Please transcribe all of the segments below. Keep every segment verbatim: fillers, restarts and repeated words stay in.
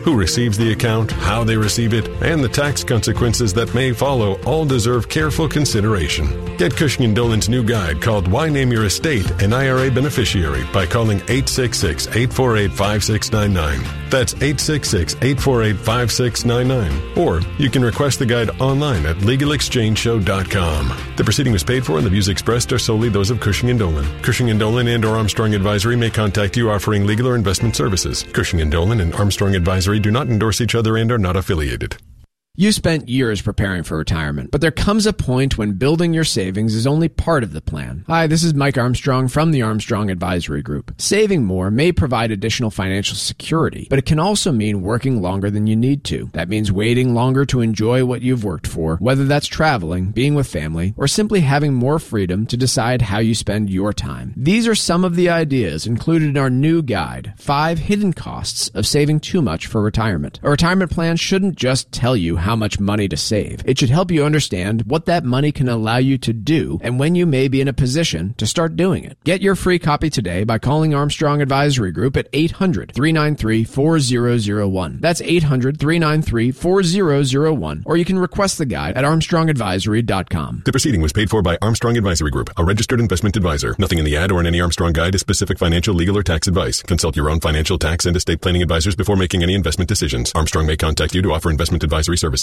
Who receives the account, how they receive it, and the tax consequences that may follow all deserve careful consideration. Get Cushing and Dolan's new guide called Why Name Your Estate an I R A Beneficiary by calling eight six six, eight four eight, five six nine nine. That's eight six six, eight four eight, five six nine nine. Or you can request the guide online at legal exchange show dot com. The proceeding was paid for and the views expressed are solely those of Cushing and Dolan. Cushing and Dolan and or Armstrong Advisory may contact you offering legal or investment services. Cushing and Dolan and Armstrong Advisory do not endorse each other and are not affiliated. You spent years preparing for retirement, but there comes a point when building your savings is only part of the plan. Hi, this is Mike Armstrong from the Armstrong Advisory Group. Saving more may provide additional financial security, but it can also mean working longer than you need to. That means waiting longer to enjoy what you've worked for, whether that's traveling, being with family, or simply having more freedom to decide how you spend your time. These are some of the ideas included in our new guide, Five Hidden Costs of Saving Too Much for Retirement. A retirement plan shouldn't just tell you how how much money to save. It should help you understand what that money can allow you to do and when you may be in a position to start doing it. Get your free copy today by calling Armstrong Advisory Group at eight hundred, three nine three, four zero zero one. That's eight hundred, three nine three, four zero zero one. Or you can request the guide at armstrong advisory dot com. The proceeding was paid for by Armstrong Advisory Group, a registered investment advisor. Nothing in the ad or in any Armstrong guide is specific financial, legal, or tax advice. Consult your own financial, tax, and estate planning advisors before making any investment decisions. Armstrong may contact you to offer investment advisory services.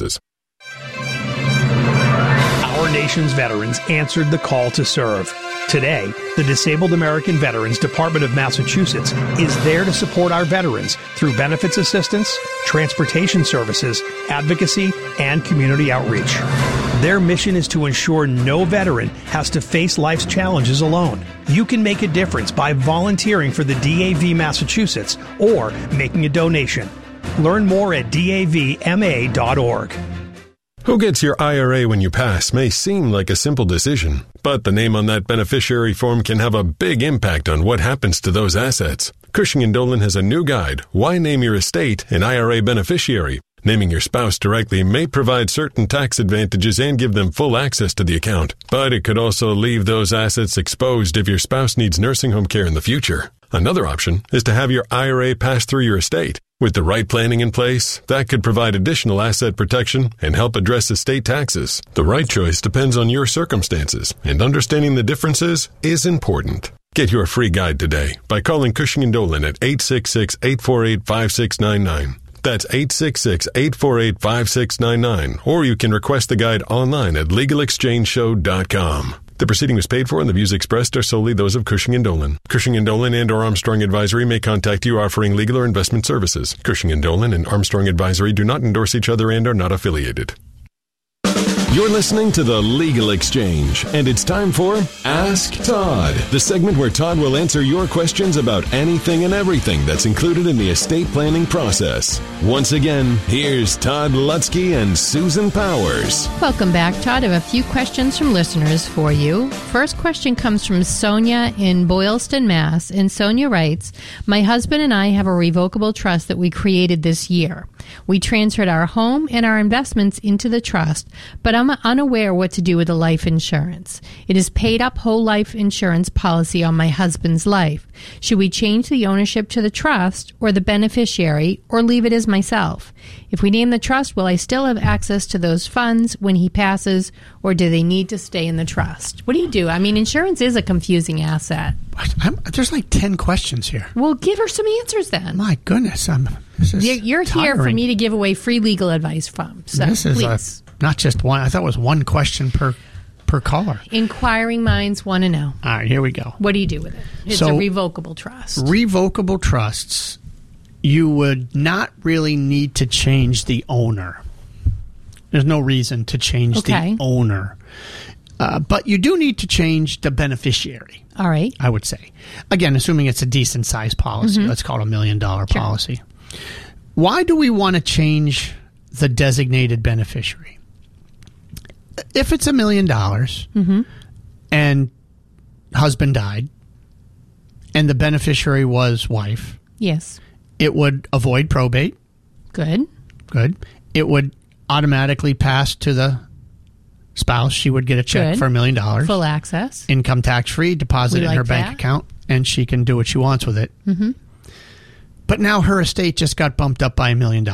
Our nation's veterans answered the call to serve. Today, the Disabled American Veterans Department of Massachusetts is there to support our veterans through benefits assistance, transportation services, advocacy, and community outreach. Their mission is to ensure no veteran has to face life's challenges alone. You can make a difference by volunteering for the D A V Massachusetts or making a donation. Learn more at D A V M A dot org. Who gets your I R A when you pass may seem like a simple decision, but the name on that beneficiary form can have a big impact on what happens to those assets. Cushing and Dolan has a new guide, Why Name Your Estate an I R A Beneficiary. Naming your spouse directly may provide certain tax advantages and give them full access to the account, but it could also leave those assets exposed if your spouse needs nursing home care in the future. Another option is to have your I R A pass through your estate. With the right planning in place, that could provide additional asset protection and help address estate taxes. The right choice depends on your circumstances, and understanding the differences is important. Get your free guide today by calling Cushing and Dolan at eight six six, eight four eight, five six nine nine. That's eight six six, eight four eight, five six nine nine, or you can request the guide online at legal exchange show dot com. The proceeding was paid for and the views expressed are solely those of Cushing and Dolan. Cushing and Dolan and or Armstrong Advisory may contact you offering legal or investment services. Cushing and Dolan and Armstrong Advisory do not endorse each other and are not affiliated. You're listening to The Legal Exchange, and it's time for Ask Todd, the segment where Todd will answer your questions about anything and everything that's included in the estate planning process. Once again, here's Todd Lutzke and Susan Powers. Welcome back, Todd. I have a few questions from listeners for you. First question comes from Sonia in Boylston, Mass. And Sonia writes, my husband and I have a revocable trust that we created this year. We transferred our home and our investments into the trust, but I'm unaware what to do with the life insurance. It is paid up whole life insurance policy on my husband's life. Should we change the ownership to the trust or the beneficiary, or leave it as myself? If we name the trust, will I still have access to those funds when he passes, or do they need to stay in the trust? What do you do? I mean, insurance is a confusing asset. I'm, there's like ten questions here. Well, give her some answers then. My goodness. I'm, this is you're you're here for me to give away free legal advice from. So this is please. A, not just one. I thought it was one question per per caller. Inquiring minds want to know. All right, here we go. What do you do with it? It's so, a revocable trust. Revocable trusts, you would not really need to change the owner. There's no reason to change okay. the owner. Uh, but you do need to change the beneficiary. All right. I would say. Again, assuming it's a decent size policy. Mm-hmm. Let's call it a million dollar sure. policy. Why do we want to change the designated beneficiary? If it's a million dollars mm-hmm. and husband died and the beneficiary was wife, yes, it would avoid probate. Good. Good. It would automatically pass to the spouse. She would get a check Good. for a million dollars. Full access. Income tax free, deposit We in like her bank that. account, and she can do what she wants with it. Mm-hmm. But now her estate just got bumped up by a million dollars.